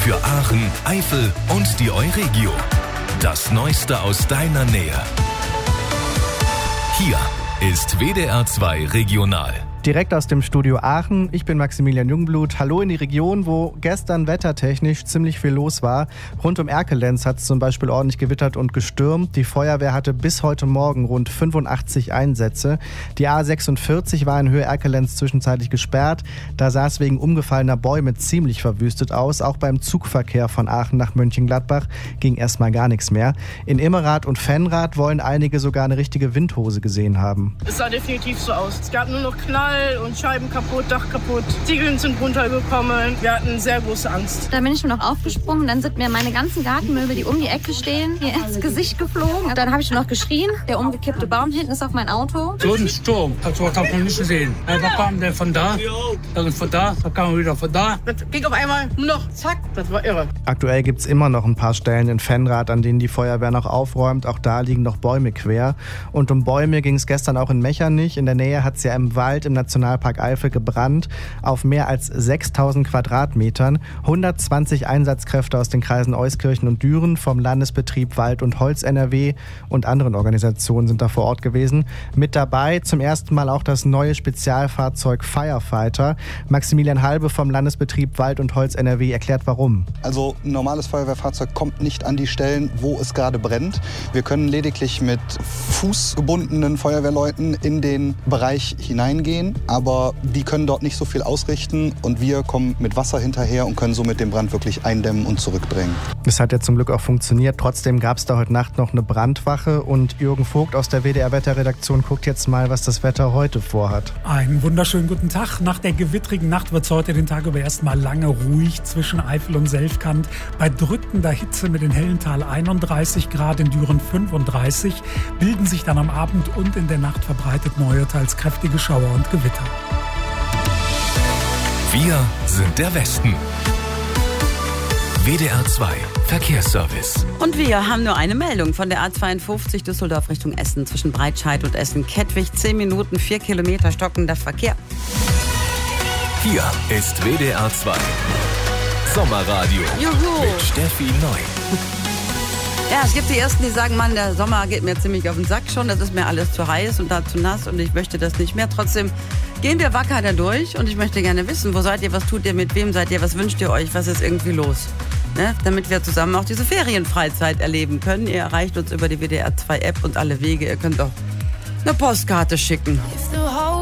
für Aachen, Eifel und die Euregio. Das Neueste aus deiner Nähe. Hier ist WDR 2 Regional. Direkt aus dem Studio Aachen. Ich bin Maximilian Jungblut. Hallo in die Region, wo gestern wettertechnisch ziemlich viel los war. Rund um Erkelenz hat es zum Beispiel ordentlich gewittert und gestürmt. Die Feuerwehr hatte bis heute Morgen rund 85 Einsätze. Die A46 war in Höhe Erkelenz zwischenzeitlich gesperrt. Da sah es wegen umgefallener Bäume ziemlich verwüstet aus. Auch beim Zugverkehr von Aachen nach Mönchengladbach ging erstmal gar nichts mehr. In Immerath und Venrath wollen einige sogar eine richtige Windhose gesehen haben. Es sah definitiv so aus. Es gab nur noch Knall und Scheiben kaputt, Dach kaputt. Ziegeln sind runtergekommen. Wir hatten sehr große Angst. Da bin ich nur noch aufgesprungen. Dann sind mir meine ganzen Gartenmöbel, die um die Ecke stehen, hier ins Gesicht geflogen. Dann habe ich noch geschrien. Der umgekippte Baum hinten ist auf mein Auto. So ein Sturm, das hat man nicht gesehen. Da kam der von da, dann von da, dann kam er wieder von da. Das ging auf einmal nur noch zack. Das war irre. Aktuell gibt es immer noch ein paar Stellen in Venrath, an denen die Feuerwehr noch aufräumt. Auch da liegen noch Bäume quer. Und um Bäume ging es gestern auch in Mechernich. In der Nähe hat es ja im Wald im Nationalpark Eifel gebrannt, auf mehr als 6000 Quadratmetern. 120 Einsatzkräfte aus den Kreisen Euskirchen und Düren vom Landesbetrieb Wald und Holz NRW und anderen Organisationen sind da vor Ort gewesen. Mit dabei zum ersten Mal auch das neue Spezialfahrzeug Firefighter. Maximilian Halbe vom Landesbetrieb Wald und Holz NRW erklärt warum. Also ein normales Feuerwehrfahrzeug kommt nicht an die Stellen, wo es gerade brennt. Wir können lediglich mit fußgebundenen Feuerwehrleuten in den Bereich hineingehen, aber die können dort nicht so viel ausrichten und wir kommen mit Wasser hinterher und können somit den Brand wirklich eindämmen und zurückdrängen. Das hat ja zum Glück auch funktioniert. Trotzdem gab es da heute Nacht noch eine Brandwache und Jürgen Vogt aus der WDR-Wetterredaktion guckt jetzt mal, was das Wetter heute vorhat. Einen wunderschönen guten Tag. Nach der gewittrigen Nacht wird es heute den Tag über erstmal lange ruhig zwischen Eifel und Selfkant. Bei drückender Hitze mit in Hellental 31 Grad, in Düren 35, bilden sich dann am Abend und in der Nacht verbreitet neue, teils kräftige Schauer und Gewitter. Wir sind der Westen. WDR 2 Verkehrsservice. Und wir haben nur eine Meldung von der A52 Düsseldorf Richtung Essen zwischen Breitscheid und Essen-Kettwig. 10 Minuten, 4 Kilometer stockender Verkehr. Hier ist WDR 2 Sommerradio. Juhu. Mit Steffi Neu. Ja, es gibt die Ersten, die sagen, Mann, der Sommer geht mir ziemlich auf den Sack schon. Das ist mir alles zu heiß und da zu nass und ich möchte das nicht mehr. Trotzdem gehen wir wacker da durch und ich möchte gerne wissen, wo seid ihr, was tut ihr, mit wem seid ihr, was wünscht ihr euch, was ist irgendwie los? Ne? Damit wir zusammen auch diese Ferienfreizeit erleben können. Ihr erreicht uns über die WDR 2 App und alle Wege. Ihr könnt auch eine Postkarte schicken.